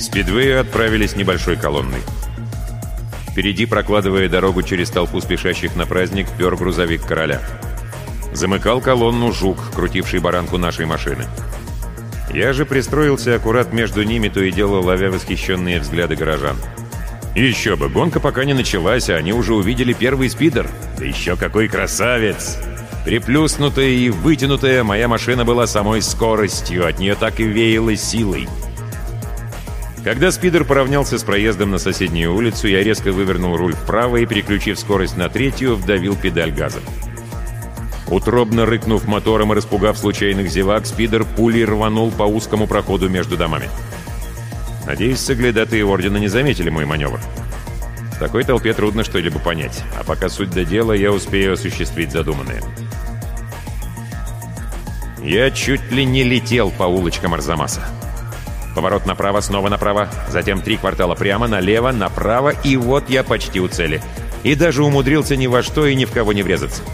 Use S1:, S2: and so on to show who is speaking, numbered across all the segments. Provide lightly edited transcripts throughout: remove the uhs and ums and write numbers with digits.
S1: спидвею отправились небольшой колонной. Впереди, прокладывая дорогу через толпу спешащих на праздник, пер грузовик короля. Замыкал колонну Жук, крутивший баранку нашей машины. Я же пристроился аккурат между ними, то и дело ловя восхищенные взгляды горожан. Еще бы, гонка пока не началась, а они уже увидели первый спидер. Да еще какой красавец! Приплюснутая и вытянутая, моя машина была самой скоростью, от нее так и веяло силой. Когда спидер поравнялся с проездом на соседнюю улицу, я резко вывернул руль вправо и, переключив скорость на 3-ю, вдавил педаль газа. Утробно рыкнув мотором и распугав случайных зевак, спидер пулей рванул по узкому проходу между домами. Надеюсь, соглядатые ордена не заметили мой маневр. В такой толпе трудно что-либо понять, а пока суть до дела, я успею осуществить задуманное. Я чуть ли не летел по улочкам Арзамаса. Поворот направо, снова направо, затем 3 квартала прямо, налево, направо, и вот я почти у цели. И даже умудрился ни во что и ни в кого не врезаться.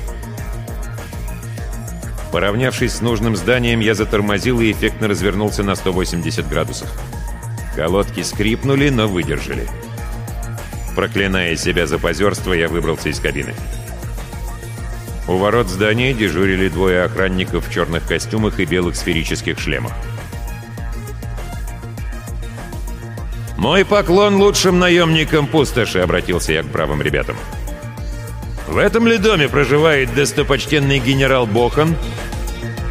S1: Поравнявшись с нужным зданием, я затормозил и эффектно развернулся на 180 градусов. Колодки скрипнули, но выдержали. Проклиная себя за позерство, я выбрался из кабины. У ворот здания дежурили 2 охранников в черных костюмах и белых сферических шлемах. «Мой поклон лучшим наемникам пустоши», — обратился я к бравым ребятам. «В этом ли доме проживает достопочтенный генерал Бохан?»